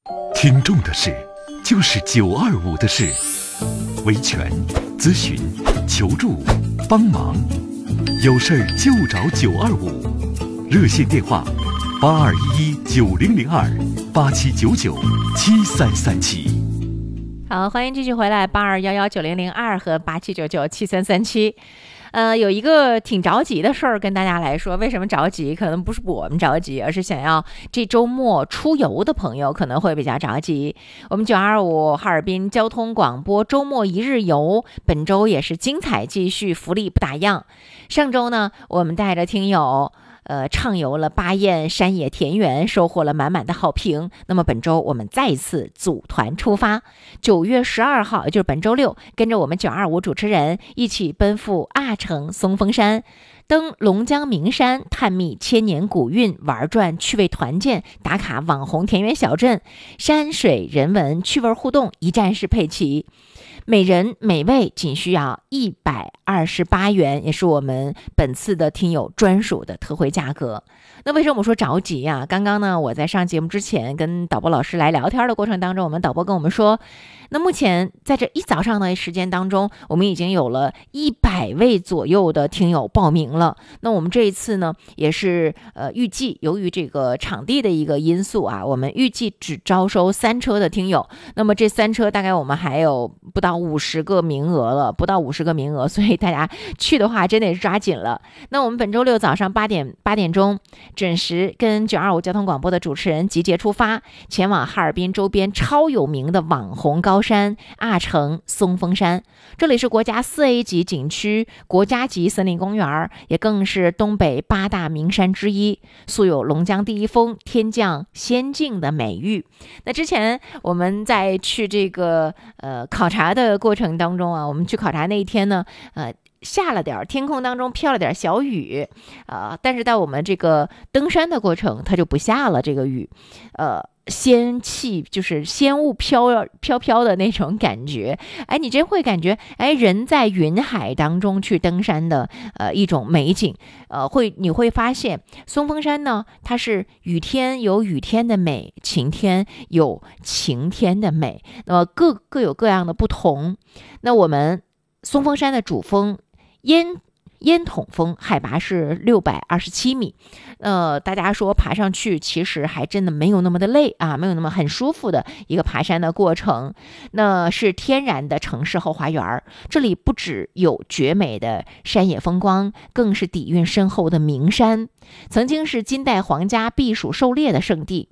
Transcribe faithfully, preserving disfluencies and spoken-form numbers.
听众的事，就是九二五的事。维权、咨询、求助、帮忙，有事儿就找九二五。热线电话：八二一一九零零二八七九九七三三七。 好，欢迎继续回来，八二幺幺九零零二和八七九九七三三七。呃，有一个挺着急的事儿跟大家来说。为什么着急？可能不是我们着急，而是想要这周末出游的朋友可能会比较着急。我们九二五哈尔滨交通广播周末一日游，本周也是精彩继续，福利不打烊。上周呢，我们带着听友呃，畅游了巴彦山野田园，收获了满满的好评。那么本周我们再次组团出发，九月十二号，也就是本周六，跟着我们九二五主持人一起奔赴阿城松峰山，登龙江名山，探秘千年古韵，玩转趣味团建，打卡网红田园小镇，山水人文趣味互动，一站式配齐。每人每位仅需要一百二十八元，也是我们本次的听友专属的特惠价格。那为什么我说着急啊？刚刚呢，我在上节目之前跟导播老师来聊天的过程当中，我们导播跟我们说，那目前在这一早上的时间当中，我们已经有了一百位左右的听友报名了。那我们这一次呢，也是呃预计由于这个场地的一个因素啊，我们预计只招收三车的听友。那么这三车大概我们还有不到五十个名额了，不到五十个名额，所以大家去的话真得是抓紧了。那我们本周六早上八点八点钟准时跟九二五交通广播的主持人集结出发，前往哈尔滨周边超有名的网红高山阿城松峰山。这里是国家四 A 级景区、国家级森林公园，也更是东北八大名山之一，素有龙江第一峰、天降仙境的美誉。那之前我们在去这个呃考察的过程当中啊，我们去考察那一天呢，呃下了点，天空当中飘了点小雨，呃，但是在我们这个登山的过程，它就不下了这个雨，呃，仙气就是仙雾飘飘飘的那种感觉。哎，你真会感觉，哎，人在云海当中去登山的，呃，一种美景。呃，会你会发现，松峰山呢，它是雨天有雨天的美，晴天有晴天的美，那么各各有各样的不同。那我们松峰山的主峰烟烟筒峰海拔是六百二十七米，呃，大家说爬上去其实还真的没有那么的累啊，没有那么很舒服的一个爬山的过程。那是天然的城市后花园，这里不只有绝美的山野风光，更是底蕴深厚的名山，曾经是金代皇家避暑狩猎的圣地。